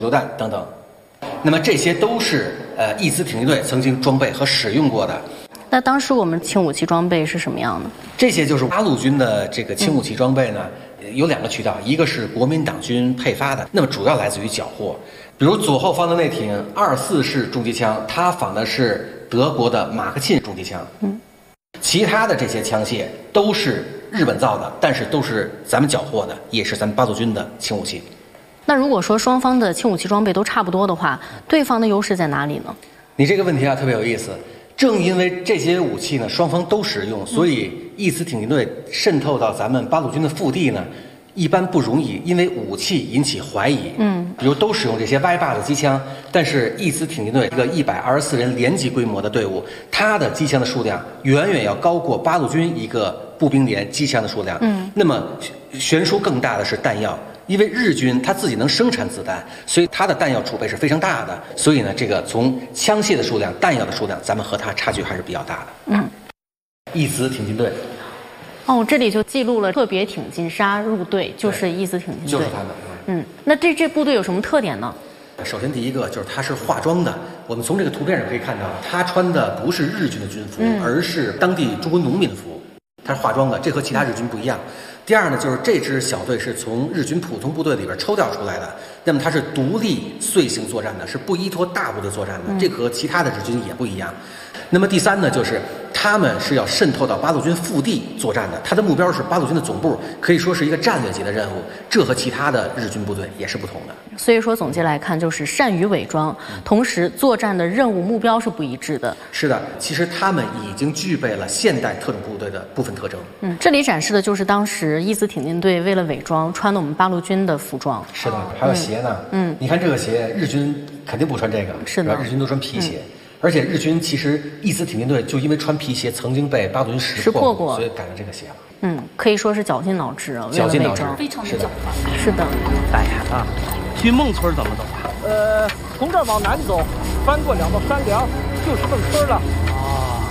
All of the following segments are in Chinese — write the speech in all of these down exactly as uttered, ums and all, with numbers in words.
榴弹等等。那么这些都是呃义兹挺进队曾经装备和使用过的。 那当时我们轻武器装备是什么样的？ 这些就是八路军的这个轻武器装备呢，嗯、有两个渠道，一个是国民党军配发的，那么主要来自于缴获。比如左后方的那挺二四式重机枪，它仿的是德国的马克沁重机枪。嗯，其他的这些枪械都是日本造的，但是都是咱们缴获的，也是咱们八路军的轻武器。 那如果说双方的轻武器装备都差不多的话，对方的优势在哪里呢？ 你这个问题啊特别有意思。正因为这些武器呢，双方都使用，所以义兹挺进队渗透到咱们八路军的腹地呢，一般不容易因为武器引起怀疑。嗯，比如都使用这些歪把子机枪，但是义兹挺进队一个一百二十四人连级规模的队伍，它的机枪的数量远远要高过八路军一个步兵连机枪的数量。嗯，那么悬殊更大的是弹药。因为日军他自己能生产子弹，所以他的弹药储备是非常大的。所以呢，这个从枪械的数量、弹药的数量，咱们和他差距还是比较大的。嗯，义兹挺进队。 哦，这里就记录了特别挺进杀入队，就是义兹挺进队， 就是他们。 嗯，那这这部队有什么特点呢？ 首先，第一个就是他是化妆的。我们从这个图片上可以看到，他穿的不是日军的军服，嗯、而是当地中国农民的服。他是化妆的，这和其他日军不一样。第二呢，就是这支小队是从日军普通部队里边抽调出来的，那么它是独立遂行作战的，是不依托大部队作战的，这和其他的日军也不一样。那么第三呢，就是他们是要渗透到八路军腹地作战的，他的目标是八路军的总部，可以说是一个战略级的任务，这和其他的日军部队也是不同的。 所以说总结来看，就是善于伪装，同时作战的任务目标是不一致的。 是的，其实他们已经具备了现代特种部队的部分特征。 嗯，这里展示的就是当时义兹挺进队为了伪装穿的我们八路军的服装。 是的，还有鞋呢。嗯，你看这个鞋，日军肯定不穿这个， 是的， 日军都穿皮鞋。嗯，而且日军其实义兹挺进队就因为穿皮鞋曾经被八路军识破过，所以改了这个鞋了。 嗯，可以说是绞尽脑汁啊， 绞尽脑汁， 非常的狡猾。是的。 哎呀啊，去孟村怎么走啊？ 呃，从这儿往南走，翻过两道山梁，就是孟村了。 啊。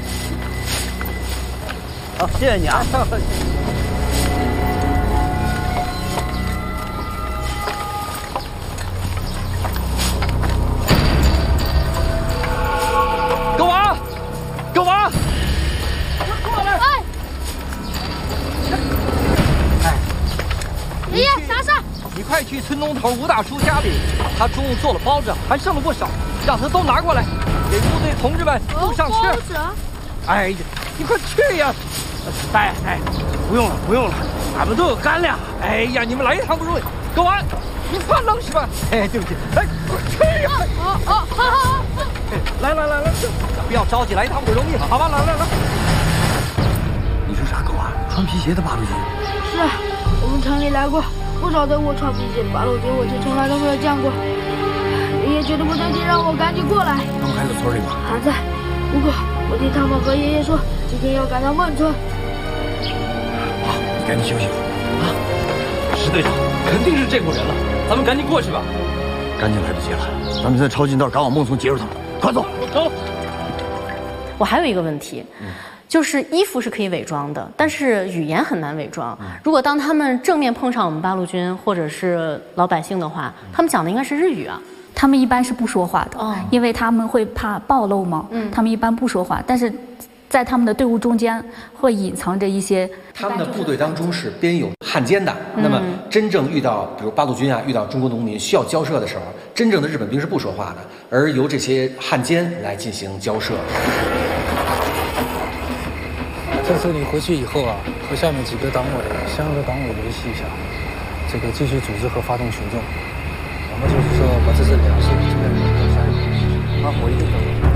好，谢谢你啊。 狗王，狗王，过来！ 哎， 哎， 爷爷，啥事？ 你快去村东头吴大叔家里，他中午做了包子，还剩了不少，让他都拿过来，给部队同志们都上吃。 包子？ 哎呀，你快去呀！哎哎，不用了，不用了，俺们都有干粮。哎呀，你们来一趟不容易。狗王，你发愣是吧？哎，对不起，来，快去呀！ 哦哦，好好好。 来来来来，不要着急，来一趟不容易，好吧？来来来。 你是啥狗啊？穿皮鞋的八路军？ 是啊，我们城里来过不少德国穿皮鞋八路军，我就从来都没有见过。爷爷觉得不对劲，让我赶紧过来。 他们还在村里吗？ 还在，不过我听他们和爷爷说，今天要赶到孟村。 好，你赶紧休息。 啊，石队长，肯定是这伙人了，咱们赶紧过去吧。 赶紧来不及了，咱们现在抄近道赶往孟村截住他们，快走！ 走。 我还有一个问题，嗯、就是衣服是可以伪装的，但是语言很难伪装。嗯、如果当他们正面碰上我们八路军或者是老百姓的话，他们讲的应该是日语啊。 他们一般是不说话的，哦、因为他们会怕暴露嘛。嗯，他们一般不说话，但是在他们的队伍中间会隐藏着一些。 他们的部队当中是编有汉奸的，嗯、那么真正遇到比如八路军啊，遇到中国农民需要交涉的时候，真正的日本兵是不说话的，而由这些汉奸来进行交涉。 这次你回去以后啊，和下面几个党委、相应的党委联系一下，这个继续组织和发动群众。我们就是说把这次粮食这边的山，他回去的。